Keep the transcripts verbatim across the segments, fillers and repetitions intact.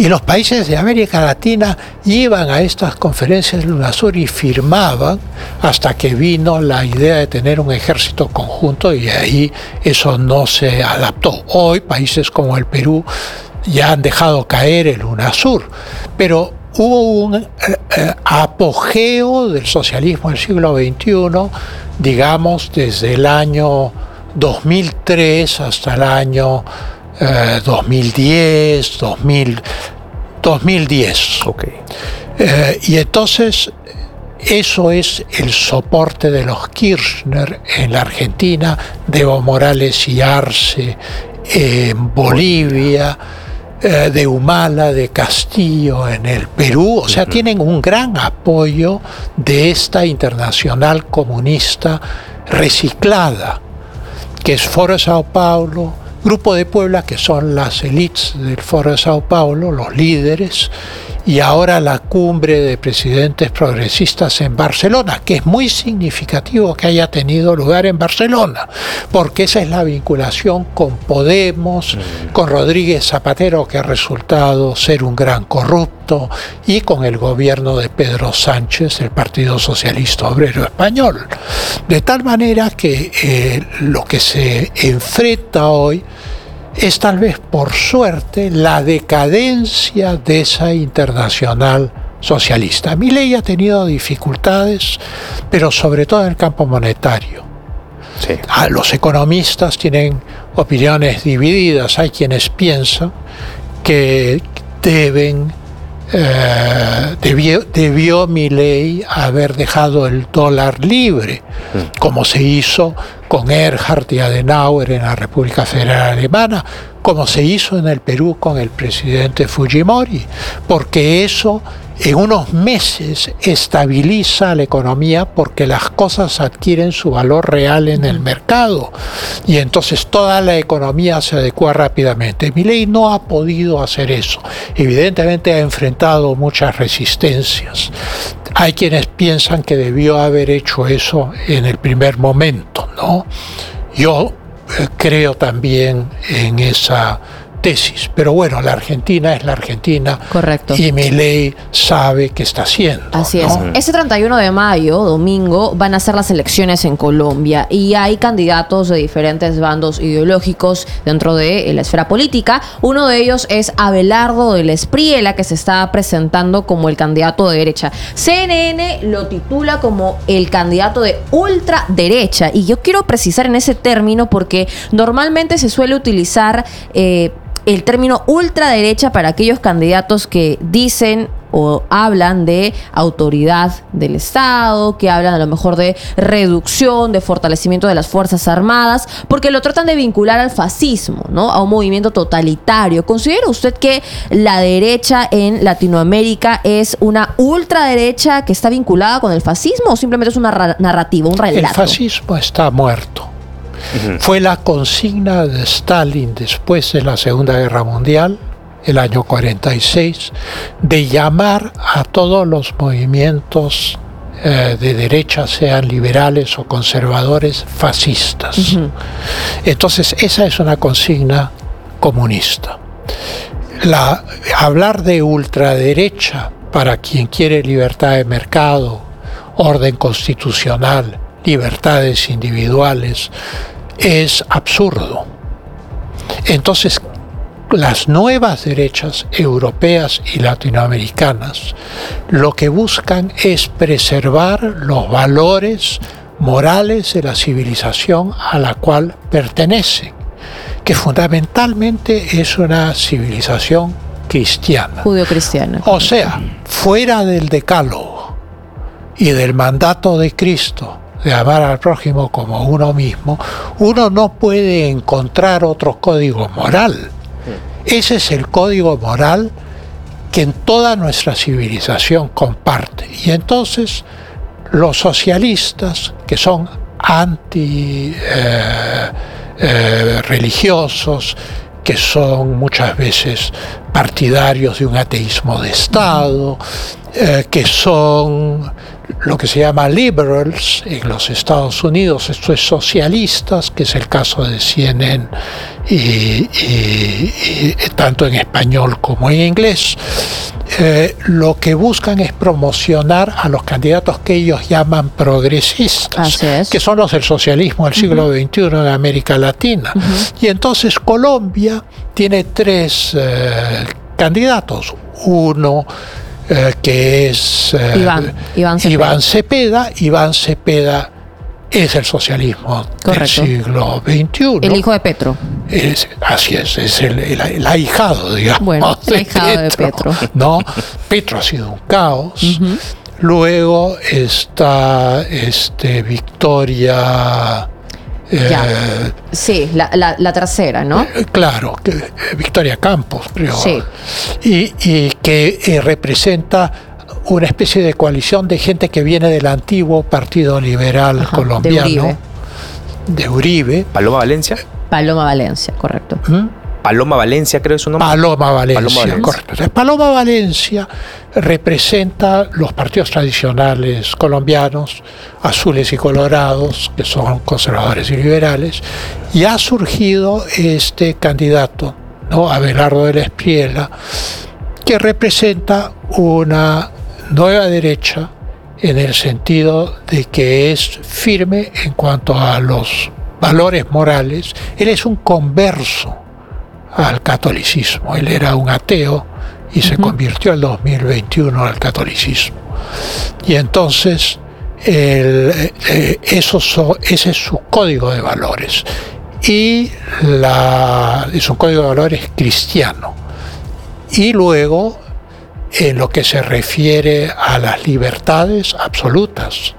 Y los países de América Latina iban a estas conferencias de UNASUR y firmaban hasta que vino la idea de tener un ejército conjunto, y ahí eso no se adaptó. Hoy países como el Perú ya han dejado caer el UNASUR, pero hubo un eh, eh, apogeo del socialismo del siglo veintiuno, digamos, desde el año dos mil tres hasta el año eh, dos mil diez, dos mil, dos mil diez. Okay. Eh, y entonces eso es el soporte de los Kirchner en la Argentina, de Evo Morales y Arce en Bolivia, eh, de Humala, de Castillo en el Perú. O sea, uh-huh. tienen un gran apoyo de esta internacional comunista reciclada, que es Foro de Sao Paulo, Grupo de Puebla, que son las élites del Foro de Sao Paulo, los líderes, y ahora la cumbre de presidentes progresistas en Barcelona, que es muy significativo que haya tenido lugar en Barcelona, porque esa es la vinculación con Podemos, mm. con Rodríguez Zapatero, que ha resultado ser un gran corrupto, y con el gobierno de Pedro Sánchez, el Partido Socialista Obrero Español. De tal manera que eh, lo que se enfrenta hoy es, tal vez por suerte, la decadencia de esa internacional socialista. Milei ha tenido dificultades, pero sobre todo en el campo monetario. Sí. Ah, los economistas tienen opiniones divididas. Hay quienes piensan que deben eh, debió, debió Milei haber dejado el dólar libre, mm. como se hizo con Erhard y Adenauer en la República Federal Alemana, como se hizo en el Perú con el presidente Fujimori, porque eso en unos meses estabiliza la economía, porque las cosas adquieren su valor real en el mercado y entonces toda la economía se adecua rápidamente. Milei no ha podido hacer eso. Evidentemente ha enfrentado muchas resistencias. Hay quienes piensan que debió haber hecho eso en el primer momento, ¿no? Yo eh, creo también en esa tesis, pero bueno, la Argentina es la Argentina. Correcto. Y Milei sabe qué está haciendo. Así ¿no? es. Ese treinta y uno de mayo, domingo, van a ser las elecciones en Colombia y hay candidatos de diferentes bandos ideológicos dentro de la esfera política. Uno de ellos es Abelardo del Espriella, que se está presentando como el candidato de derecha. C N N lo titula como el candidato de ultraderecha, y yo quiero precisar en ese término porque normalmente se suele utilizar eh, el término ultraderecha para aquellos candidatos que dicen o hablan de autoridad del Estado, que hablan a lo mejor de reducción, de fortalecimiento de las Fuerzas Armadas, porque lo tratan de vincular al fascismo, ¿no? A un movimiento totalitario. ¿Considera usted que la derecha en Latinoamérica es una ultraderecha que está vinculada con el fascismo o simplemente es una narrativa, un relato? El fascismo está muerto. Uh-huh. Fue la consigna de Stalin después de la Segunda Guerra Mundial, el año cuarenta y seis, de llamar a todos los movimientos eh, de derecha, sean liberales o conservadores, fascistas. Uh-huh. Entonces, esa es una consigna comunista. La, hablar de ultraderecha para quien quiere libertad de mercado, orden constitucional, libertades individuales, es absurdo. Entonces, las nuevas derechas europeas y latinoamericanas lo que buscan es preservar los valores morales de la civilización a la cual pertenecen, que fundamentalmente es una civilización cristiana. Judeo-cristiana. O sea, fuera del decálogo y del mandato de Cristo de amar al prójimo como uno mismo, uno no puede encontrar otro código moral. Ese es el código moral que en toda nuestra civilización comparte. Y entonces los socialistas, que son anti eh, eh, religiosos, que son muchas veces partidarios de un ateísmo de Estado, eh, que son lo que se llama liberals en los Estados Unidos, esto es socialistas, que es el caso de C N N, y, y, y tanto en español como en inglés. Eh, lo que buscan es promocionar a los candidatos que ellos llaman progresistas, que son los del socialismo del siglo uh-huh. veintiuno de América Latina. Uh-huh. Y entonces Colombia tiene tres eh, candidatos. Uno eh, que es eh, Iván, Iván Cepeda. Iván Cepeda. Iván Cepeda es el socialismo Correcto. del siglo veintiuno. El hijo de Petro. Es, así es, es el, el, el ahijado, digamos. Bueno, el ahijado de Petro, de Petro. ¿No? Petro ha sido un caos. Uh-huh. Luego está este, Victoria. Eh, sí, la, la, la tercera, ¿no? Eh, claro, que, eh, Victoria Campos, creo. Sí. Y, y que eh, representa una especie de coalición de gente que viene del antiguo Partido Liberal Ajá, colombiano. De Uribe. De Uribe. ¿Paloma Valencia? Paloma Valencia, correcto. ¿Mm? Paloma Valencia, creo que es su nombre. Paloma Valencia, Paloma Valencia. correcto. Entonces, Paloma Valencia representa los partidos tradicionales colombianos, azules y colorados, que son conservadores y liberales, y ha surgido este candidato, ¿no? Abelardo de la Espriella, que representa una nueva derecha en el sentido de que es firme en cuanto a los valores morales. Él es un converso al catolicismo. Él era un ateo y uh-huh. se convirtió en dos mil veintiuno al catolicismo. Y entonces el, eh, eso so, ese es su código de valores. Y la, es un código de valores cristiano. Y luego, en lo que se refiere a las libertades absolutas,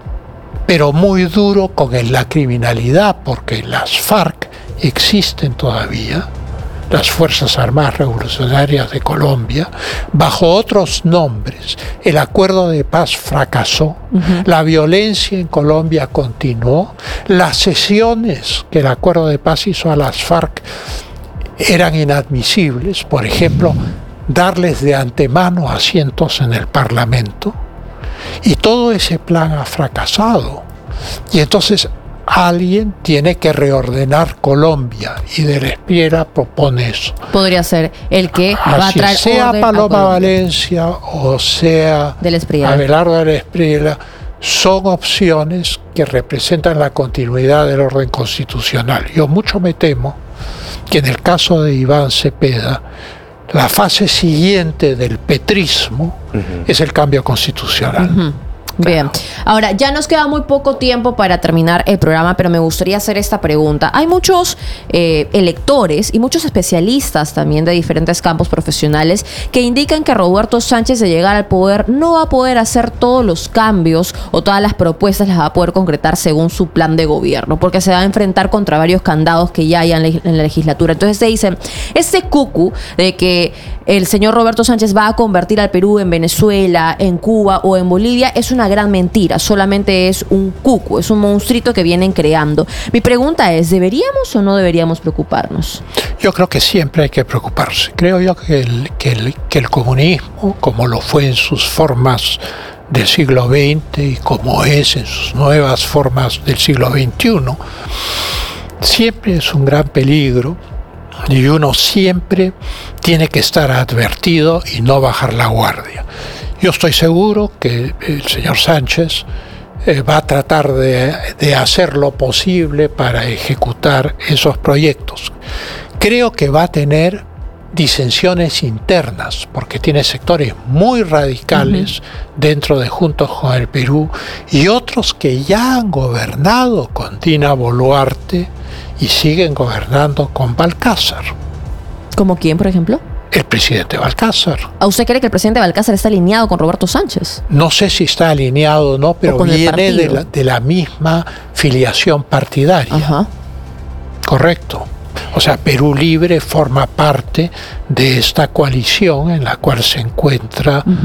pero muy duro con la criminalidad, porque las FARC existen todavía, las Fuerzas Armadas Revolucionarias de Colombia, bajo otros nombres. El acuerdo de paz fracasó, uh-huh. la violencia en Colombia continuó, las cesiones que el acuerdo de paz hizo a las FARC eran inadmisibles, por ejemplo, darles de antemano asientos en el Parlamento, y todo ese plan ha fracasado. Y entonces alguien tiene que reordenar Colombia, y de la Espriella propone eso. Podría ser el que Así va a traer sea orden Paloma a Valencia o sea de la Espriella. Abelardo de la Espriella, son opciones que representan la continuidad del orden constitucional. Yo mucho me temo que en el caso de Iván Cepeda, la fase siguiente del petrismo uh-huh. es el cambio constitucional. Uh-huh. Bien, ahora ya nos queda muy poco tiempo para terminar el programa, pero me gustaría hacer esta pregunta. Hay muchos eh, electores y muchos especialistas también de diferentes campos profesionales que indican que Roberto Sánchez, de llegar al poder, no va a poder hacer todos los cambios o todas las propuestas las va a poder concretar según su plan de gobierno, porque se va a enfrentar contra varios candados que ya hay en la legislatura. Entonces se dicen, este cucu de que el señor Roberto Sánchez va a convertir al Perú en Venezuela, en Cuba o en Bolivia, es una gran mentira, solamente es un cucu, es un monstruito que vienen creando. Mi pregunta es, ¿deberíamos o no deberíamos preocuparnos? Yo creo que siempre hay que preocuparse. Creo yo que el, que el, que el comunismo, como lo fue en sus formas del siglo veinte y como es en sus nuevas formas del siglo veintiuno, siempre es un gran peligro, y uno siempre tiene que estar advertido y no bajar la guardia. Yo estoy seguro que el señor Sánchez eh, va a tratar de, de hacer lo posible para ejecutar esos proyectos. Creo que va a tener disensiones internas, porque tiene sectores muy radicales uh-huh. dentro de Juntos con el Perú, y otros que ya han gobernado con Dina Boluarte y siguen gobernando con Balcázar. ¿Como quién, por ejemplo? El presidente Balcázar. ¿A usted cree que el presidente Balcázar está alineado con Roberto Sánchez? No sé si está alineado o no, pero viene de la, de la misma filiación partidaria. Ajá. Correcto. O sea, Perú Libre forma parte de esta coalición en la cual se encuentra uh-huh.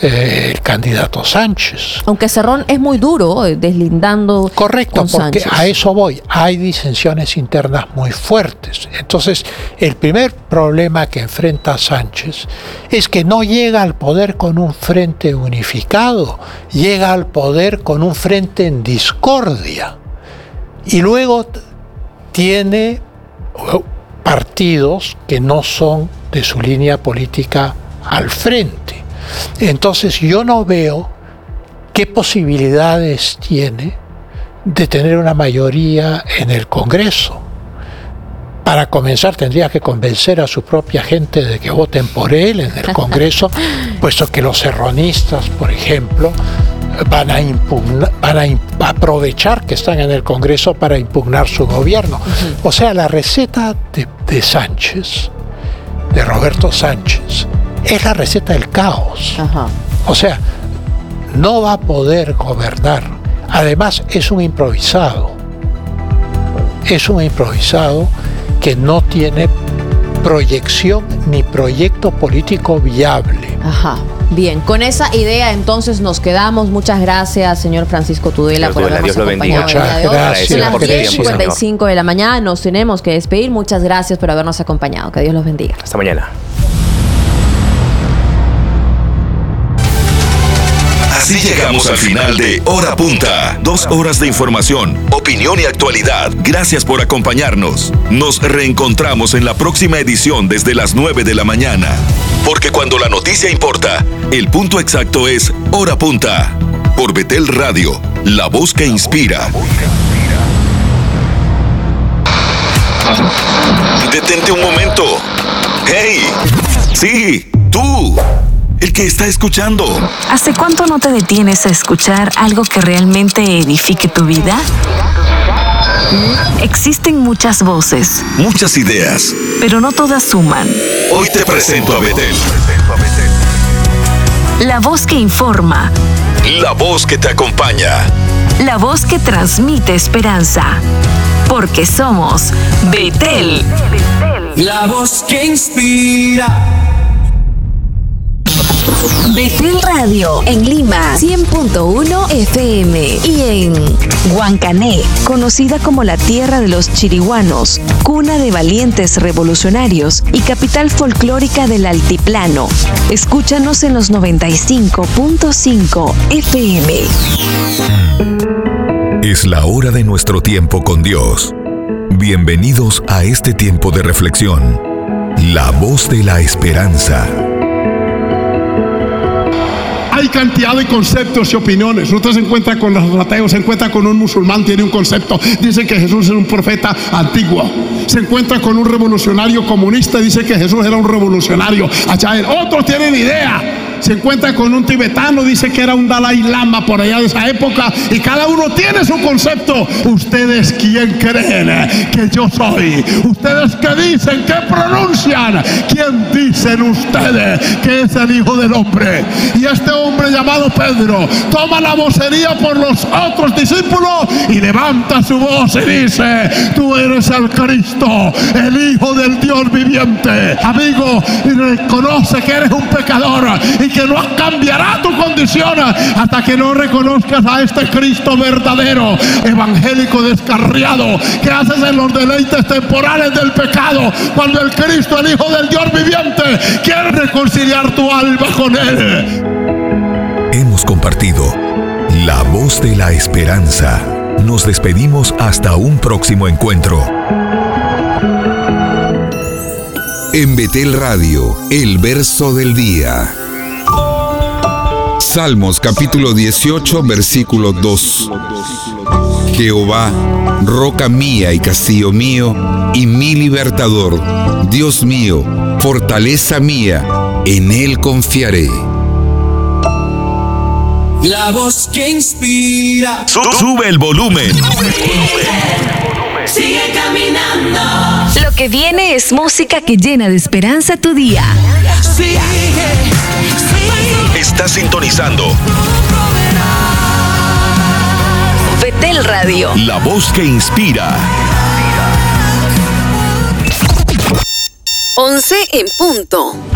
eh, el candidato Sánchez. Aunque Cerrón es muy duro eh, deslindando. Correcto, con porque Sánchez. a eso voy. Hay disensiones internas muy fuertes. Entonces, el primer problema que enfrenta Sánchez es que no llega al poder con un frente unificado, llega al poder con un frente en discordia. Y luego t- tiene partidos que no son de su línea política al frente. Entonces yo no veo qué posibilidades tiene de tener una mayoría en el Congreso. Para comenzar tendría que convencer a su propia gente de que voten por él en el Congreso, puesto que los serronistas, por ejemplo, van a impugnar, van a imp- aprovechar que están en el Congreso para impugnar su gobierno. Uh-huh. O sea, la receta de, de Sánchez, de Roberto Sánchez, es la receta del caos. Ajá. O sea, no va a poder gobernar. Además, es un improvisado. Es un improvisado que no tiene proyección ni proyecto político viable. Ajá. Bien, con esa idea entonces nos quedamos. Muchas gracias, señor Francisco Tudela, Dios por lo- habernos Dios lo acompañado. bendiga. el día de hoy. Muchas Son gracias las por diez tiempo, cincuenta y cinco de la mañana. Nos tenemos que despedir. Muchas gracias por habernos acompañado. Que Dios los bendiga. Hasta mañana. Así llegamos al final de Hora Punta. Dos horas de información, opinión y actualidad. Gracias por acompañarnos. Nos reencontramos en la próxima edición desde las nueve de la mañana. Porque cuando la noticia importa, el punto exacto es Hora Punta. Por Betel Radio, la voz que inspira. Detente un momento. ¡Hey! Sí, tú. El que está escuchando. ¿Hace cuánto no te detienes a escuchar algo que realmente edifique tu vida? Existen muchas voces, Muchas ideas. pero no todas suman. Hoy te presento a Betel. La voz que informa, La voz que te acompaña. la voz que transmite esperanza. Porque somos Betel. La voz que inspira. Betel Radio en Lima cien punto uno F M y en Huancané, conocida como la tierra de los chiriguanos, cuna de valientes revolucionarios y capital folclórica del altiplano. Escúchanos en los noventa y cinco punto cinco F M. Es la hora de nuestro tiempo con Dios. Bienvenidos a este tiempo de reflexión. La voz de la esperanza. Hay cantidad de conceptos y opiniones. Usted se encuentra con los ateos, se encuentra con un musulmán, tiene un concepto, dice que Jesús es un profeta antiguo. Se encuentra con un revolucionario comunista, dice que Jesús era un revolucionario. Allá otros tienen idea. Se encuentra con un tibetano, dice que era un Dalai Lama por allá de esa época, y cada uno tiene su concepto. ¿Ustedes quién creen que yo soy? ¿Ustedes qué dicen? ¿Qué pronuncian? ¿Quién dicen ustedes que es el Hijo del Hombre? Y este hombre llamado Pedro toma la vocería por los otros discípulos y levanta su voz y dice: tú eres el Cristo, el Hijo del Dios viviente. Amigo, reconoce que eres un pecador y que no cambiará tu condición hasta que no reconozcas a este Cristo verdadero, evangélico descarriado, que haces en los deleites temporales del pecado, cuando el Cristo, el Hijo del Dios viviente, quiere reconciliar tu alma con Él. Hemos compartido La voz de la esperanza. Nos despedimos hasta un próximo encuentro. En Betel Radio, el verso del día. Salmos capítulo dieciocho, versículo dos. Jehová, roca mía y castillo mío, y mi libertador, Dios mío, fortaleza mía, en él confiaré. La voz que inspira. Sube el volumen. Sigue caminando. Lo que viene es música que llena de esperanza tu día. Sigue, sigue. Está sintonizando Betel Radio. La voz que inspira. once en punto.